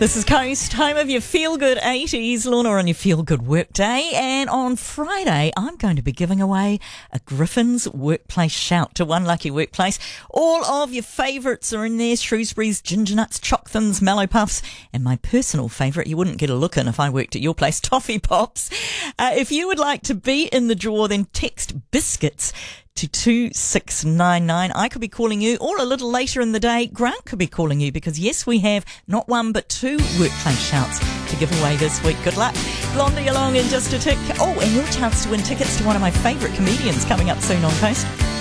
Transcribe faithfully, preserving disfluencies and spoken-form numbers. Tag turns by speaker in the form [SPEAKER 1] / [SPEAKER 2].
[SPEAKER 1] This is Coast, home of your feel-good eighties, Lorna on your feel-good work day. And on Friday, I'm going to be giving away a Griffin's Workplace Shout to one lucky workplace. All of your favourites are in there: Shrewsbury's, Ginger Nuts, Choc Thins, Mallow Puffs, and my personal favourite, you wouldn't get a look in if I worked at your place, Toffee Pops. Uh, if you would like to be in the draw, then text biscuits to two six nine nine. I could be calling you, or a little later in the day, Grant could be calling you, because yes, we have not one but two workplace shouts to give away this week. Good luck. Blondie along in just a tick. Oh, and your chance to win tickets to one of my favourite comedians coming up soon on Coast.